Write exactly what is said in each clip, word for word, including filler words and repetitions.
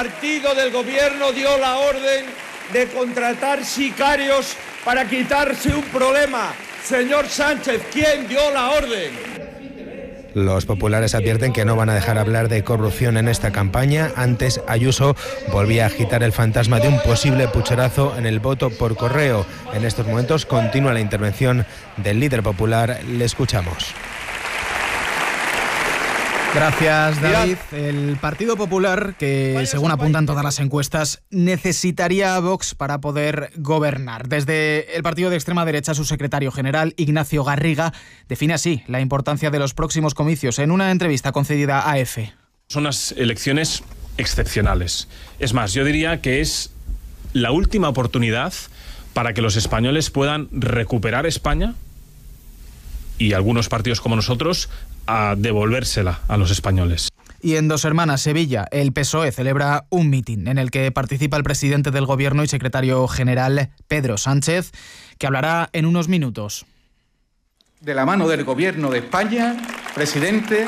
partido del gobierno dio la orden de contratar sicarios para quitarse un problema. Señor Sánchez, ¿quién dio la orden? Los populares advierten que no van a dejar hablar de corrupción en esta campaña. Antes, Ayuso volvía a agitar el fantasma de un posible pucherazo en el voto por correo. En estos momentos continúa la intervención del líder popular. Le escuchamos. Gracias, David. El Partido Popular, que según apuntan todas las encuestas, necesitaría a Vox para poder gobernar. Desde el partido de extrema derecha, su secretario general, Ignacio Garriga, define así la importancia de los próximos comicios en una entrevista concedida a EFE. Son unas elecciones excepcionales. Es más, yo diría que es la última oportunidad para que los españoles puedan recuperar España y algunos partidos como nosotros a devolvérsela a los españoles. Y en Dos Hermanas, Sevilla, el P S O E celebra un mitin en el que participa el presidente del Gobierno y secretario general, Pedro Sánchez, que hablará en unos minutos. De la mano del Gobierno de España, presidente,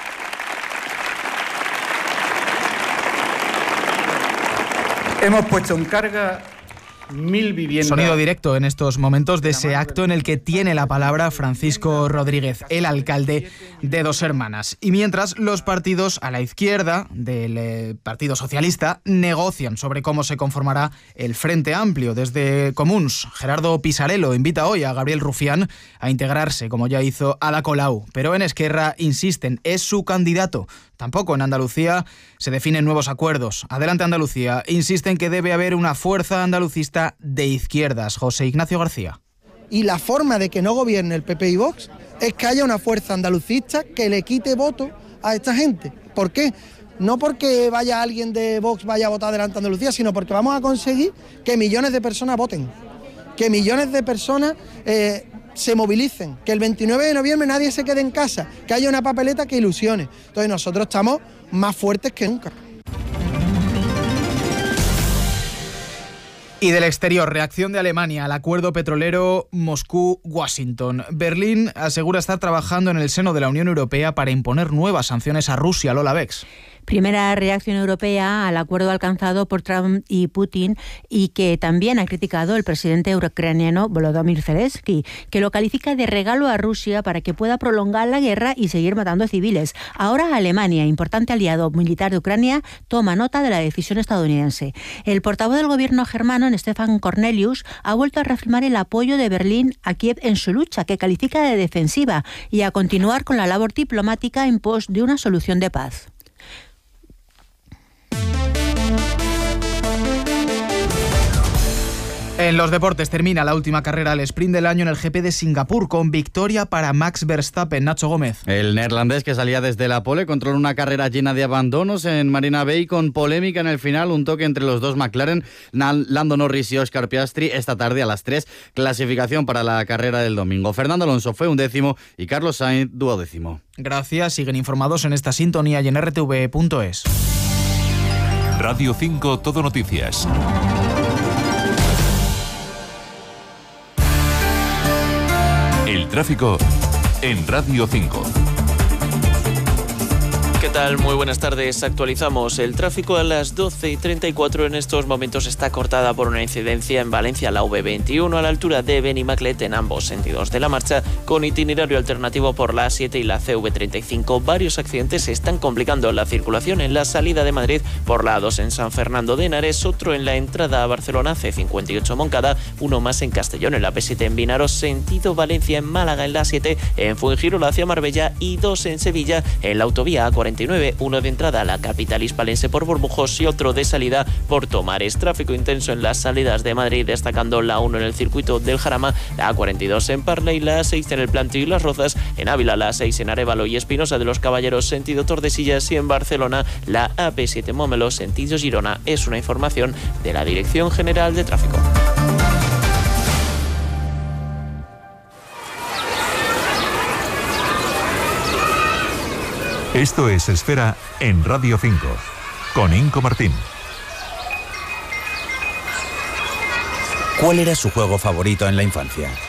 hemos puesto en carga mil viviendas. Sonido directo en estos momentos de ese acto en el que tiene la palabra Francisco Rodríguez, el alcalde de Dos Hermanas. Y mientras los partidos a la izquierda del eh, Partido Socialista negocian sobre cómo se conformará el Frente Amplio. Desde Comuns, Gerardo Pisarello invita hoy a Gabriel Rufián a integrarse, como ya hizo Ada Colau. Pero en Esquerra insisten, es su candidato. Tampoco en Andalucía se definen nuevos acuerdos. Adelante Andalucía, insisten que debe haber una fuerza andalucista de izquierdas. José Ignacio García. Y la forma de que no gobierne el P P y Vox es que haya una fuerza andalucista que le quite voto a esta gente. ¿Por qué? No porque vaya alguien de Vox vaya a votar delante de Andalucía, sino porque vamos a conseguir que millones de personas voten. Que millones de personas eh, se movilicen, que el veintinueve de noviembre nadie se quede en casa, que haya una papeleta que ilusione. Entonces nosotros estamos más fuertes que nunca. Y del exterior, reacción de Alemania al acuerdo petrolero Moscú-Washington. Berlín asegura estar trabajando en el seno de la Unión Europea para imponer nuevas sanciones a Rusia. Lola Bex. Primera reacción europea al acuerdo alcanzado por Trump y Putin y que también ha criticado el presidente ucraniano Volodymyr Zelensky, que lo califica de regalo a Rusia para que pueda prolongar la guerra y seguir matando civiles. Ahora Alemania, importante aliado militar de Ucrania, toma nota de la decisión estadounidense. El portavoz del gobierno germano, Stefan Cornelius, ha vuelto a reafirmar el apoyo de Berlín a Kiev en su lucha, que califica de defensiva, y a continuar con la labor diplomática en pos de una solución de paz. En los deportes termina la última carrera al sprint del año en el G P de Singapur con victoria para Max Verstappen. Nacho Gómez. El neerlandés, que salía desde la pole, controló una carrera llena de abandonos en Marina Bay con polémica en el final, un toque entre los dos McLaren, Lando Norris y Oscar Piastri, esta tarde a las tres, clasificación para la carrera del domingo. Fernando Alonso fue undécimo y Carlos Sainz duodécimo. Gracias, siguen informados en esta sintonía y en R T V punto es. Radio cinco Todo Noticias. El tráfico en Radio cinco. ¿Qué tal? Muy buenas tardes. Actualizamos el tráfico a las doce y treinta y cuatro. En estos momentos está cortada por una incidencia en Valencia, la V veintiuno, a la altura de Benimaclet, en ambos sentidos de la marcha, con itinerario alternativo por la A siete y la C V treinta y cinco. Varios accidentes están complicando la circulación en la salida de Madrid por la A dos en San Fernando de Henares, otro en la entrada a Barcelona, C cincuenta y ocho Moncada, uno más en Castellón, en la P siete en Vinaros, sentido Valencia, en Málaga, en la A siete, en Fuengirola hacia Marbella, y dos en Sevilla, en la autovía A cuarenta y nueve, uno de entrada a la capital hispalense por Bormujos y otro de salida por Tomares. Tráfico intenso en las salidas de Madrid, destacando la uno en el circuito del Jarama, la A cuarenta y dos en Parla y la A seis en el Plantío y Las Rozas, en Ávila la A seis en Arévalo y Espinosa de los Caballeros, sentido Tordesillas, y en Barcelona la A P siete Mómelo, sentido Girona. Es una información de la Dirección General de Tráfico. Esto es Esfera en Radio cinco, con Inco Martín. ¿Cuál era su juego favorito en la infancia?